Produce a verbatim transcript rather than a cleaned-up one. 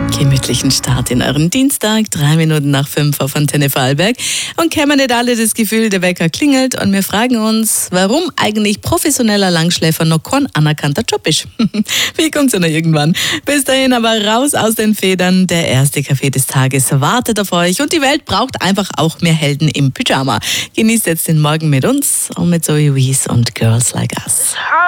Gemütlichen Start in euren Dienstag, drei Minuten nach fünf auf Antenne Vorarlberg. Und kennen wir nicht alle das Gefühl, der Wecker klingelt und wir fragen uns, warum eigentlich professioneller Langschläfer noch kein anerkannter Job ist. Wie kommt's ja noch irgendwann? Bis dahin aber raus aus den Federn. Der erste Kaffee des Tages wartet auf euch und die Welt braucht einfach auch mehr Helden im Pyjama. Genießt jetzt den Morgen mit uns und mit Zoe Wees und Girls Like Us.